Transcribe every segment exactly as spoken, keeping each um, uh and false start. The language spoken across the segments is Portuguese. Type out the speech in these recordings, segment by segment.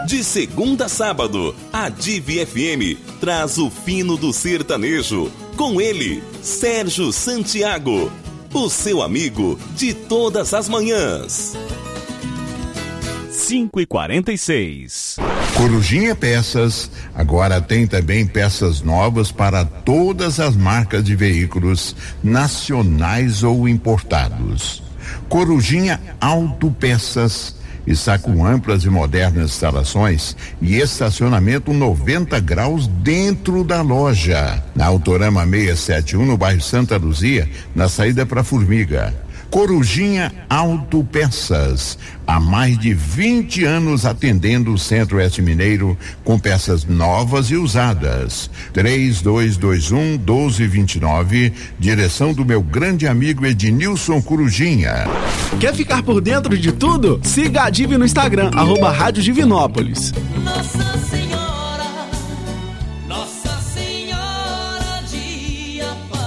De segunda a sábado, a Divi F M traz o fino do sertanejo. Com ele, Sérgio Santiago, o seu amigo de todas as manhãs. cinco e quarenta e seis. Corujinha Peças agora tem também peças novas para todas as marcas de veículos nacionais ou importados. Corujinha Autopeças está com amplas e modernas instalações e estacionamento noventa graus dentro da loja. Na Autorama seiscentos e setenta e um, no bairro Santa Luzia, na saída para Formiga. Corujinha Autopeças, há mais de vinte anos atendendo o Centro-Oeste Mineiro com peças novas e usadas. três dois dois um, um dois dois nove, direção do meu grande amigo Ednilson Corujinha. Quer ficar por dentro de tudo? Siga a Divi no Instagram, arroba Rádio Divinópolis. Nossa Senhora, Nossa Senhora de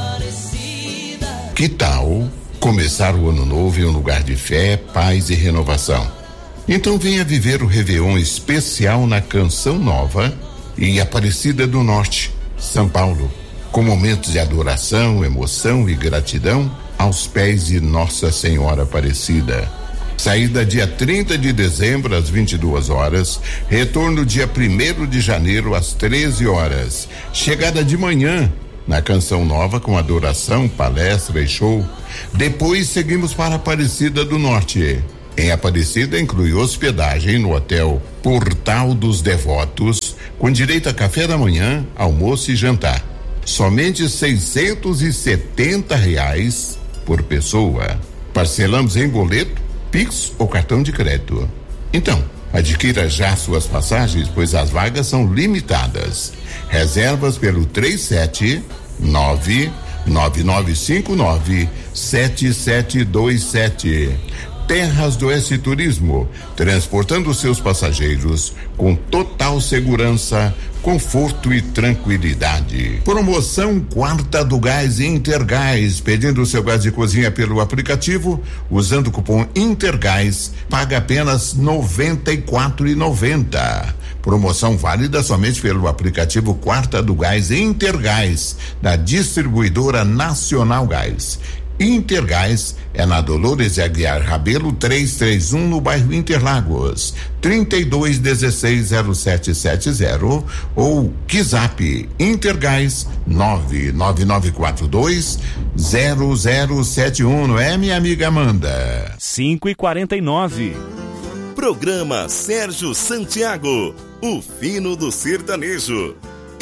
Aparecida. Que tal começar o ano novo em um lugar de fé, paz e renovação? Então venha viver o Réveillon especial na Canção Nova em Aparecida do Norte, São Paulo, com momentos de adoração, emoção e gratidão aos pés de Nossa Senhora Aparecida. Saída dia trinta de dezembro às vinte e duas horas, retorno dia primeiro de janeiro às treze horas. Chegada de manhã na Canção Nova com adoração, palestra e show. Depois seguimos para Aparecida do Norte. Em Aparecida inclui hospedagem no Hotel Portal dos Devotos, com direito a café da manhã, almoço e jantar. Somente seiscentos e setenta reais por pessoa. Parcelamos em boleto, Pix ou cartão de crédito. Então, adquira já suas passagens, pois as vagas são limitadas. Reservas pelo três sete nove nove nove cinco nove sete sete dois sete. Terras do Oeste Turismo, transportando seus passageiros com total segurança, conforto e tranquilidade. Promoção Quarta do Gás Intergás. Pedindo o seu gás de cozinha pelo aplicativo, usando o cupom Intergás, paga apenas noventa e quatro reais e noventa centavos. Promoção válida somente pelo aplicativo Quarta do Gás Intergás, da distribuidora Nacional Gás. Intergás é na Dolores Aguiar Rabelo trezentos e trinta e um, no bairro Interlagos, trinta e dois dezesseis zero sete sete zero, ou Kizap Intergás nove nove nove quatro dois zero zero sete um, não é, minha amiga Amanda? cinco e quarenta e nove. Programa Sérgio Santiago, o fino do sertanejo.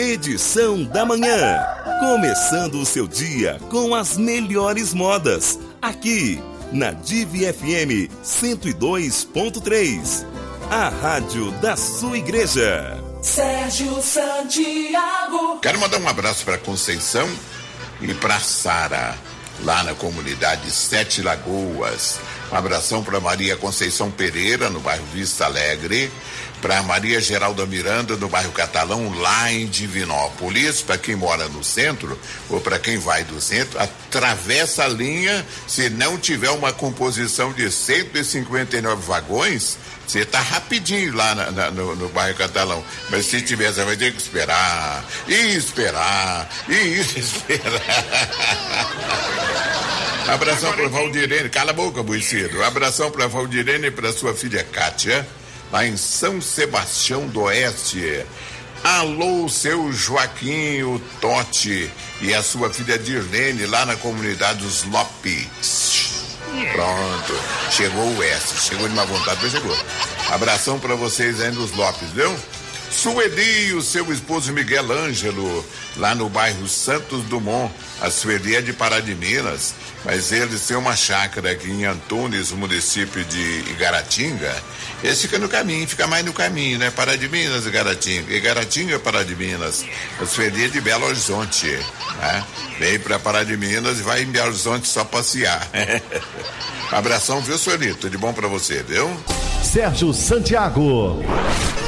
Edição da manhã. Começando o seu dia com as melhores modas. Aqui, na Divi F M cento e dois ponto três. A rádio da sua igreja. Sérgio Santiago. Quero mandar um abraço para Conceição e para Sara, lá na comunidade Sete Lagoas. Um abração para Maria Conceição Pereira, no bairro Vista Alegre. Para Maria Geralda Miranda, no bairro Catalão, lá em Divinópolis. Para quem mora no centro, ou para quem vai do centro, atravessa a linha. Se não tiver uma composição de cento e cinquenta e nove vagões, você tá rapidinho lá na, na, no, no bairro Catalão. Mas se tiver, você vai ter que esperar, e esperar, e esperar. Abração para Valdirene, cala a boca, Buicido. Abração para Valdirene e para sua filha Kátia, lá em São Sebastião do Oeste. Alô, seu Joaquim, o Totti, e a sua filha Dirlene, lá na comunidade dos Lopes. Pronto, chegou o Oeste, chegou de má vontade, mas chegou. Abração pra vocês aí nos Lopes, viu? Sueli e o seu esposo Miguel Ângelo, lá no bairro Santos Dumont. A Sueli é de Pará de Minas, mas eles têm uma chácara aqui em Antunes, município de Igaratinga. Esse fica no caminho, fica mais no caminho, né? Pará de Minas, Igaratinga. Igaratinga, Pará de Minas. A Sueli é de Belo Horizonte, né? Vem pra Pará de Minas e vai em Belo Horizonte só passear. Abração, viu, Sueli? Tudo de bom pra você, viu? Sérgio Santiago.